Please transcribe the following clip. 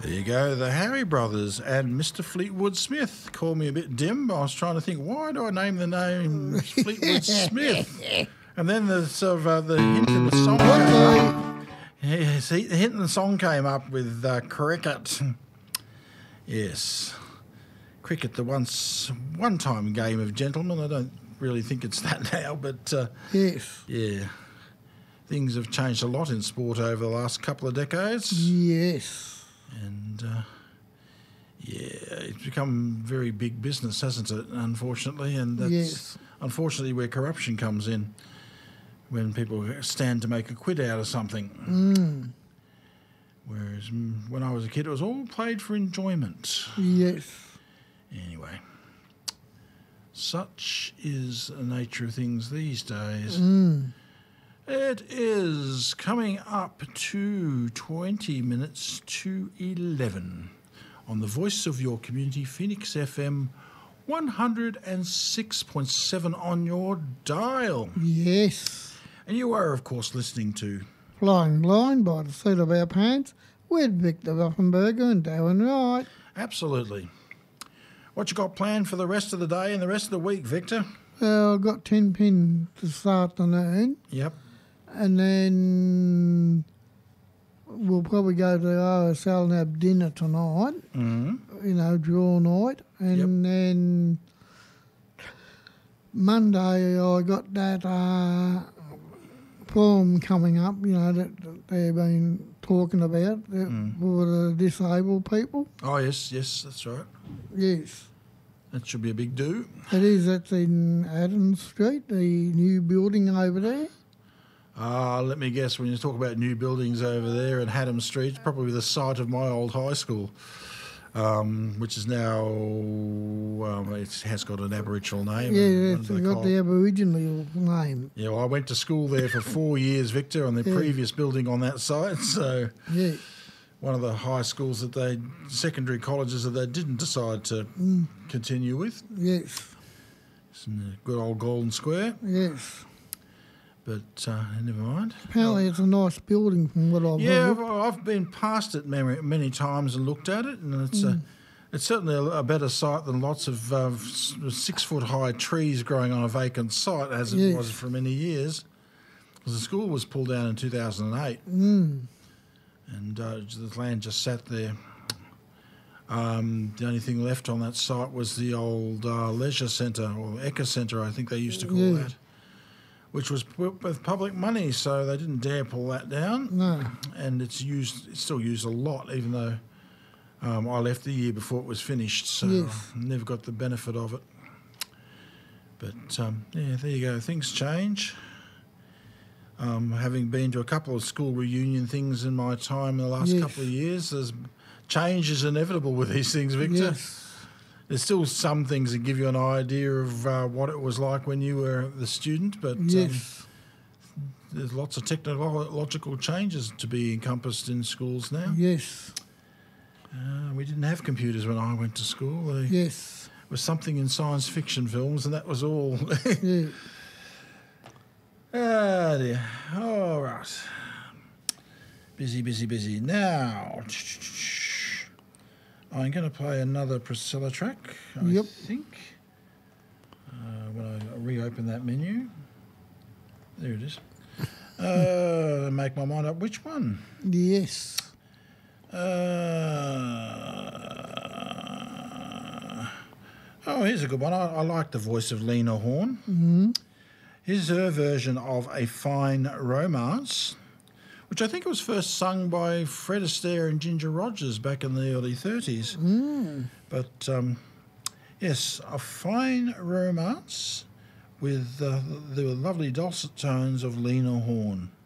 There you go, the Harry Brothers and Mr. Fleetwood Smith. Call me a bit dim. I was trying to think, why do I name the name Fleetwood Smith? And then the sort of the hint in the song came up. Yes, the hint in the song came up with cricket. Yes, cricket, the one-time game of gentlemen. I don't really think it's that now, but Yes. yeah, things have changed a lot in sport over the last couple of decades. Yes. And, yeah, it's become very big business, hasn't it, unfortunately? And that's unfortunately where corruption comes in, when people stand to make a quid out of something. Whereas when I was a kid, it was all played for enjoyment. Yes. Anyway, such is the nature of things these days. It is coming up to 20 minutes to 11 on the voice of your community, Phoenix FM 106.7 on your dial. Yes. And you are, of course, listening to Flying Blind by the Seat of Our Pants with Victor Buffenberger and Darren Wright. Absolutely. What you got planned for the rest of the day and the rest of the week, Victor? Well, I've got 10 pin this afternoon. Yep. And then we'll probably go to OSL and have dinner tonight, draw night. And then Monday I got that forum coming up, that they've been talking about for the disabled people. Oh, yes, that's right. Yes. That should be a big do. It is. That's in Adams Street, the new building over there. Let me guess, when you talk about new buildings over there in Haddam Street, it's probably the site of my old high school, which is now, it has got an Aboriginal name. Yeah, it's got the Aboriginal name. Yeah, well, I went to school there for 4 years, Victor, on the previous building on that site, so one of the high schools secondary colleges that they didn't decide to continue with. Yes. It's in the good old Golden Square. Yes. But never mind. Apparently it's a nice building from what I've heard. Yeah, I've been past it many times and looked at it, and it's certainly a better site than lots of 6-foot-high trees growing on a vacant site, as it was for many years. Because the school was pulled down in 2008, and the land just sat there. The only thing left on that site was the old leisure centre, or Ecker Centre, I think they used to call that, which was built with public money, so they didn't dare pull that down. No. And it's still used a lot, even though I left the year before it was finished, so never got the benefit of it. But, there you go. Things change. Having been to a couple of school reunion things in my time in the last couple of years, change is inevitable with these things, Victor. Yes. There's still some things that give you an idea of what it was like when you were the student, but there's lots of technological changes to be encompassed in schools now. Yes. We didn't have computers when I went to school. Yes. It was something in science fiction films, and that was all. Yeah. Ah, dear. All right. Busy. Now, I'm going to play another Priscilla track, I think. When I reopen that menu. There it is. Make my mind up. Which one? Yes. Here's a good one. I like the voice of Lena Horne. Mm-hmm. Here's her version of A Fine Romance, which I think was first sung by Fred Astaire and Ginger Rogers back in the early 30s. But, yes, A Fine Romance with the lovely dulcet tones of Lena Horne.